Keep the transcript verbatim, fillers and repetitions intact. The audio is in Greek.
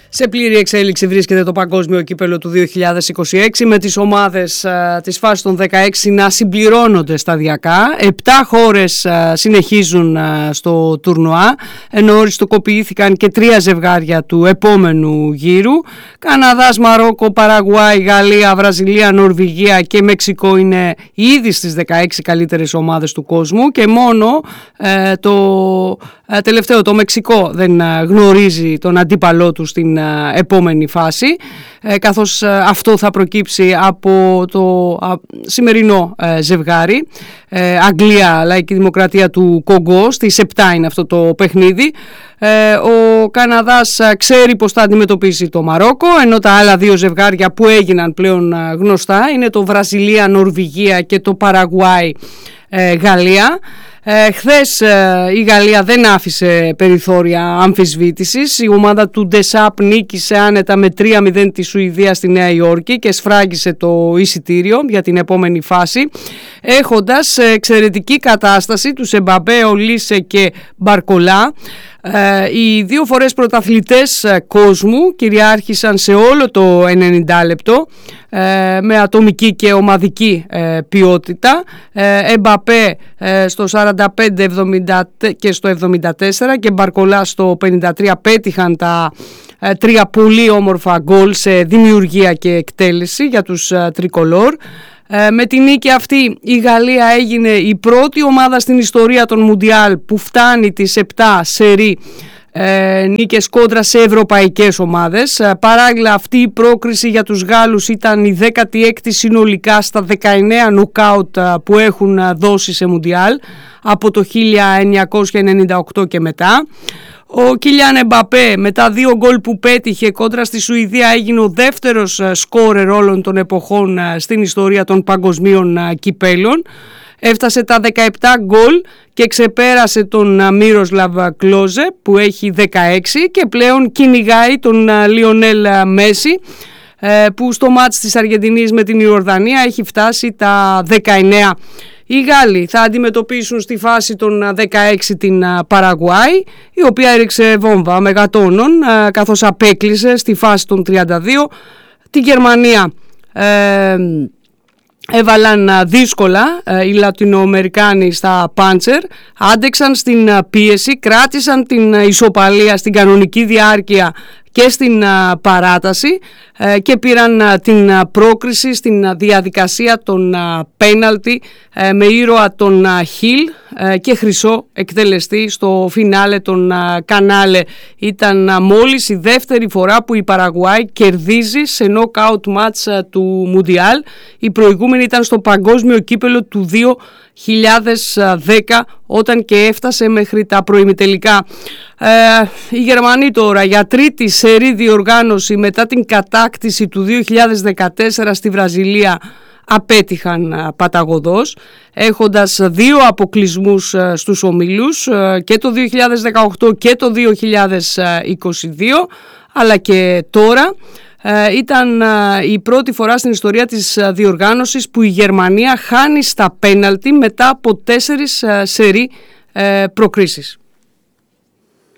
Σε πλήρη εξέλιξη βρίσκεται το παγκόσμιο κύπελλο του δύο χιλιάδες είκοσι έξι, με τις ομάδες α, της φάσης των δεκαέξι να συμπληρώνονται σταδιακά. Επτά χώρες α, συνεχίζουν α, στο τουρνουά, ενώ οριστικοποιήθηκαν και τρία ζευγάρια του επόμενου γύρου. Καναδάς, Μαρόκο, Παραγουάη, Γαλλία, Βραζιλία, Νορβηγία και Μεξικό είναι ήδη στις δεκαέξι καλύτερες ομάδες του κόσμου, και μόνο ε, το ε, τελευταίο, το Μεξικό, δεν ε, γνωρίζει τον αντίπαλό του στην επόμενη φάση, καθώς αυτό θα προκύψει από το σημερινό ζευγάρι Αγγλία, Λαϊκή Δημοκρατία του Κονγκό. Στις επτά είναι αυτό το παιχνίδι. Ο Καναδάς ξέρει πως θα αντιμετωπίσει το Μαρόκο, ενώ τα άλλα δύο ζευγάρια που έγιναν πλέον γνωστά είναι το Βραζιλία, Νορβηγία και το Παραγουάη, Γαλλία. Ε, χθες ε, η Γαλλία δεν άφησε περιθώρια αμφισβήτησης. Η ομάδα του Ντεσάπ νίκησε άνετα με τρία μηδέν τη Σουηδία στη Νέα Υόρκη και σφράγισε το εισιτήριο για την επόμενη φάση, έχοντας εξαιρετική κατάσταση τους Εμπαπέ, Ολίσε και Μπαρκολά. Ε, οι δύο φορές πρωταθλητές κόσμου κυριάρχησαν σε όλο το ενενήντα λεπτό ε, με ατομική και ομαδική ε, ποιότητα. ε, Εμπαπέ ε, στο σαράντα πέντε εβδομήντα και στο εβδομήντα τέσσερα και Μπαρκολά στο πενήντα τρία πέτυχαν τα ε, τρία πολύ όμορφα γκολ σε δημιουργία και εκτέλεση για τους ε, τρικολόρ. Ε, με την νίκη αυτή η Γαλλία έγινε η πρώτη ομάδα στην ιστορία των Μουντιάλ που φτάνει τις επτά σερί ε, νίκες κόντρα σε ευρωπαϊκές ομάδες. Ε, παράλληλα, αυτή η πρόκριση για τους Γάλλους ήταν η δέκατη έκτη συνολικά στα δεκαεννέα νοκάουτ που έχουν δώσει σε Μουντιάλ από το χίλια εννιακόσια ενενήντα οκτώ και μετά. Ο Κιλιάν Εμπαπέ, με τα δύο γκολ που πέτυχε κόντρα στη Σουηδία, έγινε ο δεύτερος σκόρερ όλων των εποχών στην ιστορία των παγκοσμίων κυπέλων. Έφτασε τα δεκαεπτά γκολ και ξεπέρασε τον Μίροσλαβ Κλόζε που έχει δεκαέξι, και πλέον κυνηγάει τον Λιονέλ Μέση που στο μάτς της Αργεντινής με την Ιορδανία έχει φτάσει τα δεκαεννέα. Οι Γάλλοι θα αντιμετωπίσουν στη φάση των δεκαέξι την Παραγουάη, η οποία έριξε βόμβα μεγατόνων καθώς απέκλεισε στη φάση των τριάντα δύο. Τη Γερμανία ε, έβαλαν δύσκολα οι Λατινοαμερικάνοι στα Πάντσερ, άντεξαν στην πίεση, κράτησαν την ισοπαλία στην κανονική διάρκεια και στην α, παράταση ε, και πήραν α, την α, πρόκριση στην α, διαδικασία των α, πέναλτι ε, με ήρωα τον α, Χιλ ε, και χρυσό εκτελεστή στο φινάλε των α, Κανάλε. Ήταν α, μόλις η δεύτερη φορά που η Παραγουάη κερδίζει σε νοκάουτ μάτς α, του Μουντιάλ. Η προηγούμενη ήταν στο παγκόσμιο κύπελλο του δύο χιλιάδες δέκα, όταν και έφτασε μέχρι τα προημιτελικά. Ε, οι Γερμανοί τώρα για τρίτη σερί διοργάνωση μετά την κατάκτηση του δύο χιλιάδες δεκατέσσερα στη Βραζιλία απέτυχαν παταγωδώς, έχοντας δύο αποκλεισμούς στους ομίλους και το δύο χιλιάδες δεκαοκτώ και το δύο χιλιάδες είκοσι δύο, αλλά και τώρα. Ε, ήταν ε, η πρώτη φορά στην ιστορία της ε, διοργάνωσης που η Γερμανία χάνει στα πέναλτι μετά από τέσσερις ε, σερί ε, προκρίσεις.